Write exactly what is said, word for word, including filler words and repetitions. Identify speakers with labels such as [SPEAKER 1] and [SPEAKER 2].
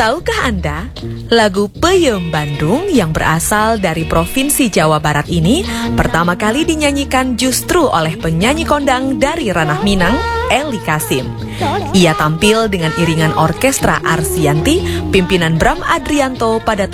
[SPEAKER 1] Tahukah Anda, lagu Peyem Bandung yang berasal dari Provinsi Jawa Barat ini pertama kali dinyanyikan justru oleh penyanyi kondang dari Ranah Minang, Eli Kasim. Ia tampil dengan iringan orkestra Arsyanti, pimpinan Bram Adrianto pada